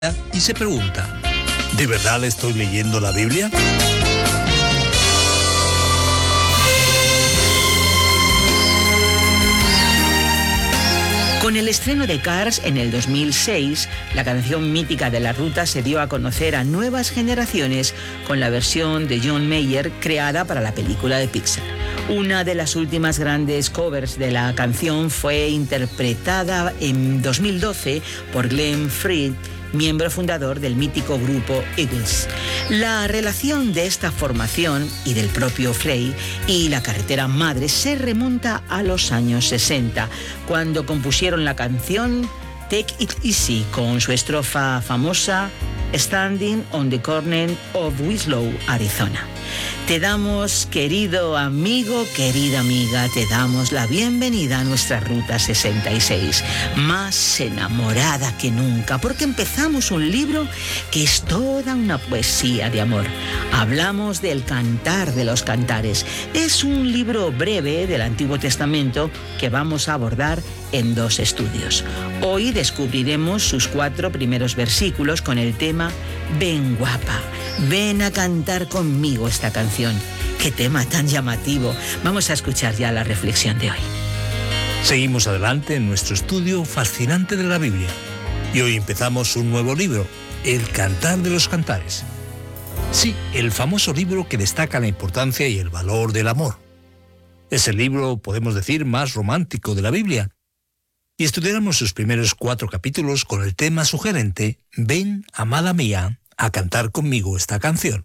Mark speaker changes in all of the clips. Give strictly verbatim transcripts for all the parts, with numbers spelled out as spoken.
Speaker 1: y se pregunta, ¿de verdad estoy leyendo la Biblia?
Speaker 2: Con el estreno de Cars en el dos mil seis, la canción mítica de la ruta se dio a conocer a nuevas generaciones con la versión de John Mayer creada para la película de Pixar. Una de las últimas grandes covers de la canción fue interpretada en dos mil doce por Glenn Frey, miembro fundador del mítico grupo Eagles. La relación de esta formación y del propio Frey y la carretera madre se remonta a los años sesenta, cuando compusieron la canción Take It Easy con su estrofa famosa Standing on the Corner of Winslow, Arizona. Te damos, querido amigo, querida amiga, te damos la bienvenida a nuestra Ruta sesenta y seis, más enamorada que nunca, porque empezamos un libro que es toda una poesía de amor. Hablamos del Cantar de los Cantares. Es un libro breve del Antiguo Testamento que vamos a abordar en dos estudios. Hoy descubriremos sus cuatro primeros versículos con el tema Ven guapa, ven a cantar conmigo esta canción. Qué tema tan llamativo. Vamos a escuchar ya la reflexión de hoy.
Speaker 1: Seguimos adelante en nuestro estudio fascinante de la Biblia. Y hoy empezamos un nuevo libro, El Cantar de los Cantares. Sí, el famoso libro que destaca la importancia y el valor del amor. Es el libro, podemos decir, más romántico de la Biblia. Y estudiaremos sus primeros cuatro capítulos con el tema sugerente, Ven, amada mía, a cantar conmigo esta canción.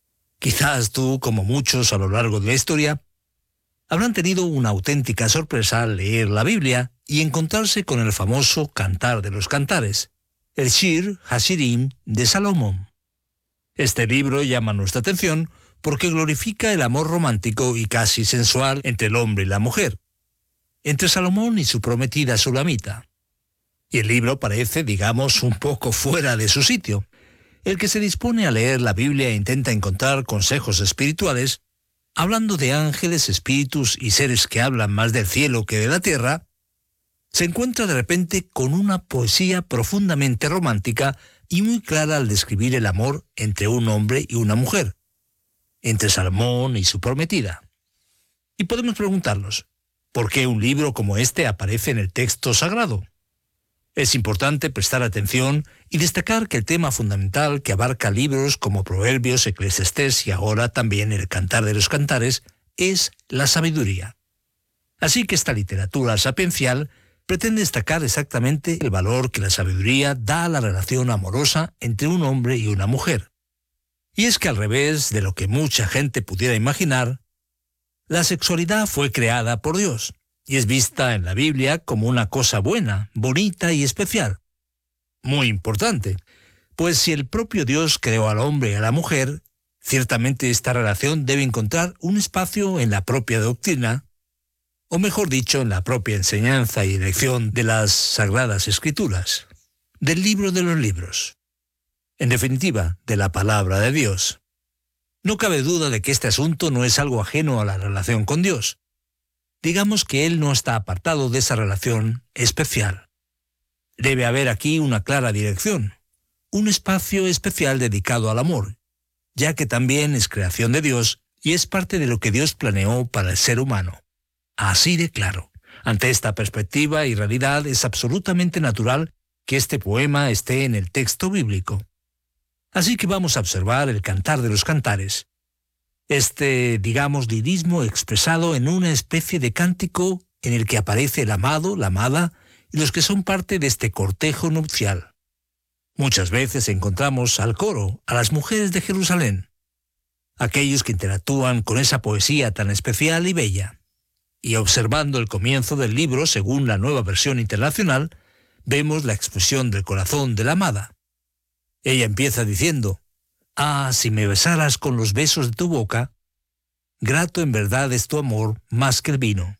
Speaker 1: Quizás tú, como muchos a lo largo de la historia, habrán tenido una auténtica sorpresa al leer la Biblia y encontrarse con el famoso Cantar de los Cantares, el Shir Hashirim de Salomón. Este libro llama nuestra atención porque glorifica el amor romántico y casi sensual entre el hombre y la mujer, entre Salomón y su prometida Sulamita. Y el libro parece, digamos, un poco fuera de su sitio. El que se dispone a leer la Biblia e intenta encontrar consejos espirituales, hablando de ángeles, espíritus y seres que hablan más del cielo que de la tierra, se encuentra de repente con una poesía profundamente romántica y muy clara al describir el amor entre un hombre y una mujer, entre Salomón y su prometida. Y podemos preguntarnos, ¿por qué un libro como este aparece en el texto sagrado? Es importante prestar atención y destacar que el tema fundamental que abarca libros como Proverbios, Eclesiastés y ahora también el Cantar de los Cantares es la sabiduría. Así que esta literatura sapiencial pretende destacar exactamente el valor que la sabiduría da a la relación amorosa entre un hombre y una mujer. Y es que al revés de lo que mucha gente pudiera imaginar, la sexualidad fue creada por Dios y es vista en la Biblia como una cosa buena, bonita y especial. Muy importante, pues si el propio Dios creó al hombre y a la mujer, ciertamente esta relación debe encontrar un espacio en la propia doctrina, o mejor dicho, en la propia enseñanza y dirección de las Sagradas Escrituras, del libro de los libros. En definitiva, de la palabra de Dios. No cabe duda de que este asunto no es algo ajeno a la relación con Dios. Digamos que Él no está apartado de esa relación especial. Debe haber aquí una clara dirección, un espacio especial dedicado al amor, ya que también es creación de Dios y es parte de lo que Dios planeó para el ser humano. Así de claro. Ante esta perspectiva y realidad es absolutamente natural que este poema esté en el texto bíblico. Así que vamos a observar el Cantar de los Cantares. Este, digamos, lirismo expresado en una especie de cántico en el que aparece el amado, la amada y los que son parte de este cortejo nupcial. Muchas veces encontramos al coro, a las mujeres de Jerusalén, aquellos que interactúan con esa poesía tan especial y bella. Y observando el comienzo del libro, según la Nueva Versión Internacional, vemos la expresión del corazón de la amada. Ella empieza diciendo, «Ah, si me besaras con los besos de tu boca, grato en verdad es tu amor más que el vino».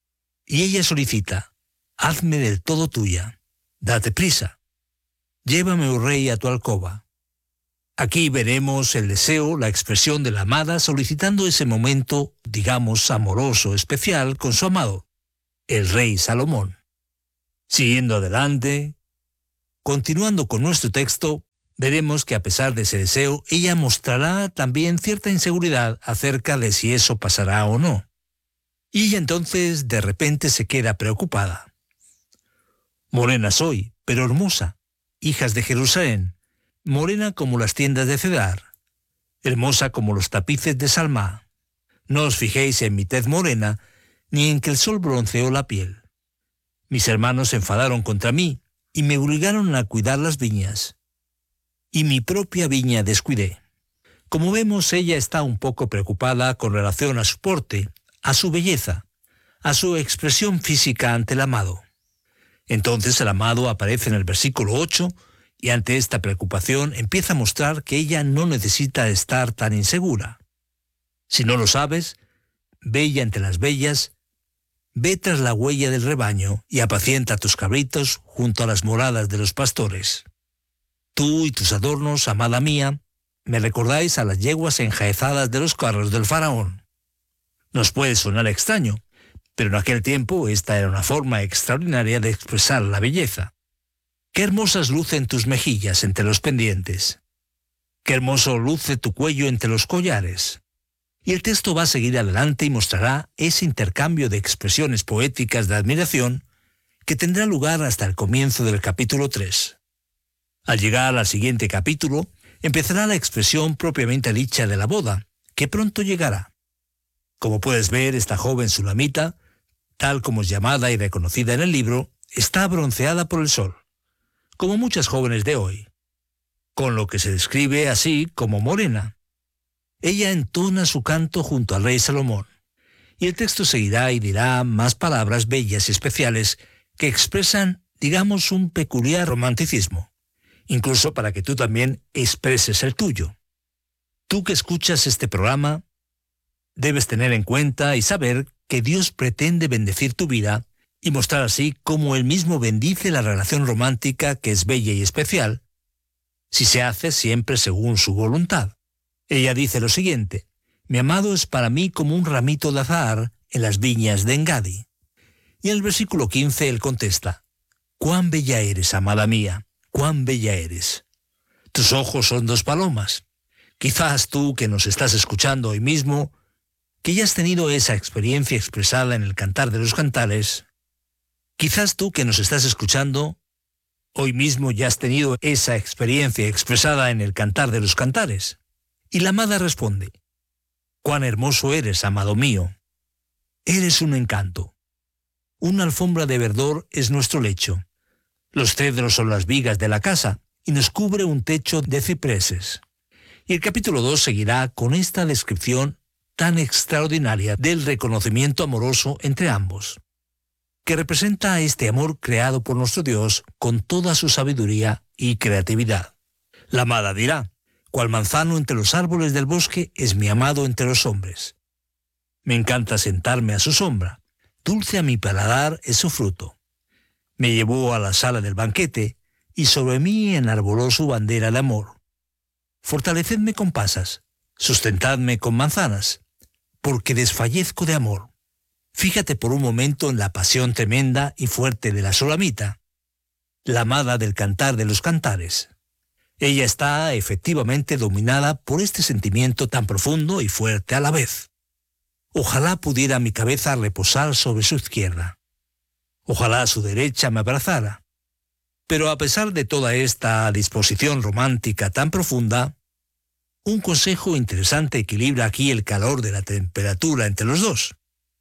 Speaker 1: Y ella solicita, «Hazme del todo tuya, date prisa, llévame, oh rey, a tu alcoba». Aquí veremos el deseo, la expresión de la amada solicitando ese momento, digamos, amoroso, especial con su amado, el rey Salomón. Siguiendo adelante, continuando con nuestro texto, veremos que a pesar de ese deseo, ella mostrará también cierta inseguridad acerca de si eso pasará o no. Y ella entonces de repente se queda preocupada. Morena soy, pero hermosa, hijas de Jerusalén, morena como las tiendas de Cedar, hermosa como los tapices de Salmá. No os fijéis en mi tez morena, ni en que el sol bronceó la piel. Mis hermanos se enfadaron contra mí y me obligaron a cuidar las viñas. Y mi propia viña descuidé. Como vemos, ella está un poco preocupada con relación a su porte, a su belleza, a su expresión física ante el amado. Entonces el amado aparece en el versículo ocho y ante esta preocupación empieza a mostrar que ella no necesita estar tan insegura. Si no lo sabes, bella entre las bellas, ve tras la huella del rebaño y apacienta tus cabritos junto a las moradas de los pastores. Tú y tus adornos, amada mía, me recordáis a las yeguas enjaezadas de los carros del faraón. Nos puede sonar extraño, pero en aquel tiempo esta era una forma extraordinaria de expresar la belleza. Qué hermosas lucen tus mejillas entre los pendientes. Qué hermoso luce tu cuello entre los collares. Y el texto va a seguir adelante y mostrará ese intercambio de expresiones poéticas de admiración que tendrá lugar hasta el comienzo del capítulo tres. Al llegar al siguiente capítulo, empezará la expresión propiamente dicha de la boda, que pronto llegará. Como puedes ver, esta joven sulamita, tal como es llamada y reconocida en el libro, está bronceada por el sol, como muchas jóvenes de hoy, con lo que se describe así como morena. Ella entona su canto junto al rey Salomón, y el texto seguirá y dirá más palabras bellas y especiales que expresan, digamos, un peculiar romanticismo, incluso para que tú también expreses el tuyo. Tú que escuchas este programa, debes tener en cuenta y saber que Dios pretende bendecir tu vida y mostrar así cómo Él mismo bendice la relación romántica que es bella y especial, si se hace siempre según su voluntad. Ella dice lo siguiente: mi amado es para mí como un ramito de azahar en las viñas de Engadi. Y en el versículo quince él contesta: cuán bella eres, amada mía, cuán bella eres. Tus ojos son dos palomas. Quizás tú que nos estás escuchando hoy mismo, que ya has tenido esa experiencia expresada en el Cantar de los Cantares, quizás tú que nos estás escuchando hoy mismo ya has tenido esa experiencia expresada en el Cantar de los Cantares. Y la amada responde: cuán hermoso eres, amado mío. Eres un encanto. Una alfombra de verdor es nuestro lecho. Los cedros son las vigas de la casa y nos cubre un techo de cipreses. Y el capítulo dos seguirá con esta descripción tan extraordinaria del reconocimiento amoroso entre ambos, que representa este amor creado por nuestro Dios con toda su sabiduría y creatividad. La amada dirá: cual manzano entre los árboles del bosque es mi amado entre los hombres. Me encanta sentarme a su sombra, dulce a mi paladar es su fruto. Me llevó a la sala del banquete y sobre mí enarboló su bandera de amor. Fortalecedme con pasas, sustentadme con manzanas, porque desfallezco de amor. Fíjate por un momento en la pasión tremenda y fuerte de la sulamita, la amada del Cantar de los Cantares. Ella está efectivamente dominada por este sentimiento tan profundo y fuerte a la vez. Ojalá pudiera mi cabeza reposar sobre su izquierda. Ojalá su derecha me abrazara. Pero a pesar de toda esta disposición romántica tan profunda, un consejo interesante equilibra aquí el calor de la temperatura entre los dos.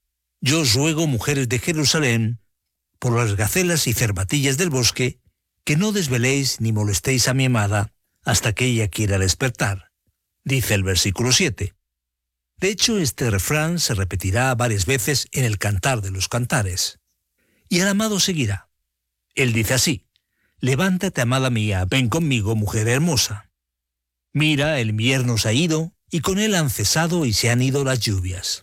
Speaker 1: Yo os ruego, mujeres de Jerusalén, por las gacelas y cervatillas del bosque, que no desveléis ni molestéis a mi amada hasta que ella quiera despertar, dice el versículo siete. De hecho, este refrán se repetirá varias veces en el Cantar de los Cantares. Y el amado seguirá. Él dice así: levántate, amada mía, ven conmigo, mujer hermosa. Mira, el invierno se ha ido, y con él han cesado y se han ido las lluvias.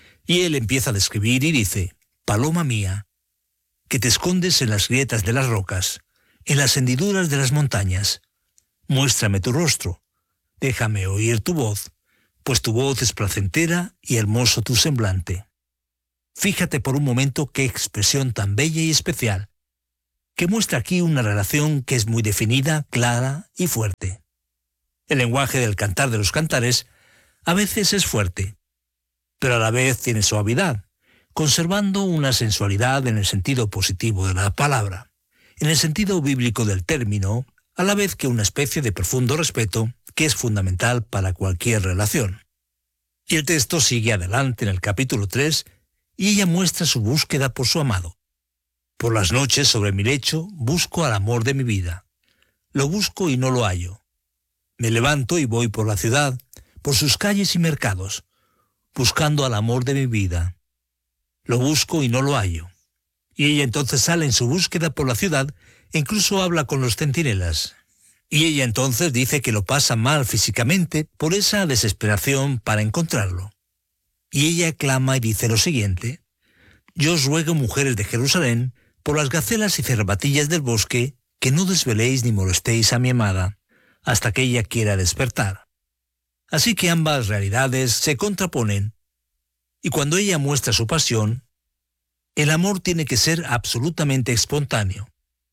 Speaker 1: Y él empieza a describir y dice: paloma mía, que te escondes en las grietas de las rocas, en las hendiduras de las montañas, muéstrame tu rostro, déjame oír tu voz, pues tu voz es placentera y hermoso tu semblante. Fíjate por un momento qué expresión tan bella y especial. que muestra aquí una relación que es muy definida, clara y fuerte. El lenguaje del Cantar de los Cantares a veces es fuerte, pero a la vez tiene suavidad, conservando una sensualidad en el sentido positivo de la palabra, en el sentido bíblico del término, a la vez que una especie de profundo respeto que es fundamental para cualquier relación. Y el texto sigue adelante en el capítulo tres, y ella muestra su búsqueda por su amado. Por las noches sobre mi lecho busco al amor de mi vida. Lo busco y no lo hallo. Me levanto y voy por la ciudad, por sus calles y mercados, buscando al amor de mi vida. Lo busco y no lo hallo. Y ella entonces sale en su búsqueda por la ciudad e incluso habla con los centinelas. Y ella entonces dice que lo pasa mal físicamente por esa desesperación para encontrarlo. Y ella clama y dice lo siguiente: yo os ruego, mujeres de Jerusalén, por las gacelas y cervatillas del bosque, que no desveléis ni molestéis a mi amada, hasta que ella quiera despertar. Así que ambas realidades se contraponen, y cuando ella muestra su pasión, el amor tiene que ser absolutamente espontáneo,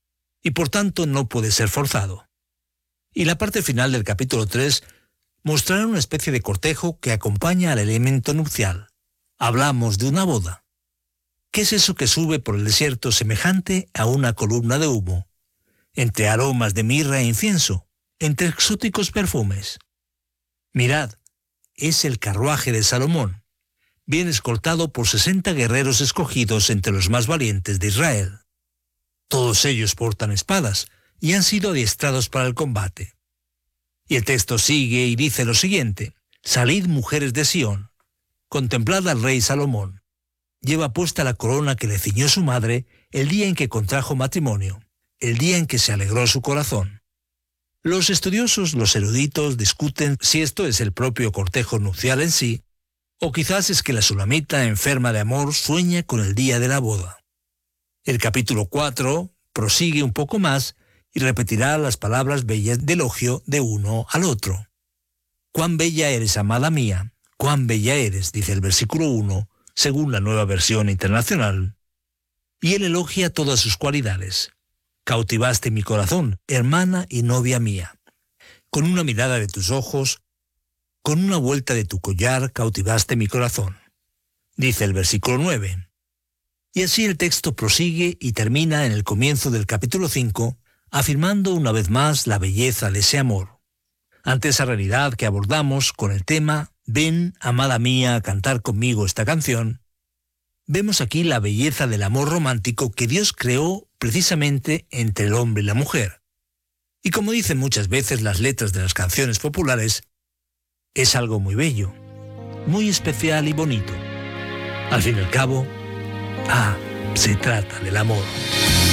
Speaker 1: y por tanto no puede ser forzado. Y la parte final del capítulo tres mostrará una especie de cortejo que acompaña al elemento nupcial. Hablamos de una boda. ¿Qué es eso que sube por el desierto semejante a una columna de humo, entre aromas de mirra e incienso, entre exóticos perfumes? Mirad, es el carruaje de Salomón, bien escoltado por sesenta guerreros escogidos entre los más valientes de Israel. Todos ellos portan espadas y han sido adiestrados para el combate. Y el texto sigue y dice lo siguiente: salid, mujeres de Sión, contemplad al rey Salomón. Lleva puesta la corona que le ciñó su madre el día en que contrajo matrimonio, el día en que se alegró su corazón. Los estudiosos, los eruditos, discuten si esto es el propio cortejo nupcial en sí, o quizás es que la sulamita enferma de amor sueña con el día de la boda. El capítulo cuatro prosigue un poco más y repetirá las palabras bellas de elogio de uno al otro. «Cuán bella eres, amada mía, cuán bella eres», dice el versículo uno, según la Nueva Versión Internacional. Y él elogia todas sus cualidades. «Cautivaste mi corazón, hermana y novia mía. Con una mirada de tus ojos, con una vuelta de tu collar, cautivaste mi corazón», dice el versículo nueve. Y así el texto prosigue y termina en el comienzo del capítulo cinco, afirmando una vez más la belleza de ese amor. Ante esa realidad que abordamos con el tema «Ven, amada mía, a cantar conmigo esta canción», vemos aquí la belleza del amor romántico que Dios creó precisamente entre el hombre y la mujer. Y como dicen muchas veces las letras de las canciones populares, es algo muy bello, muy especial y bonito. Al fin y al cabo, ah, se trata del amor.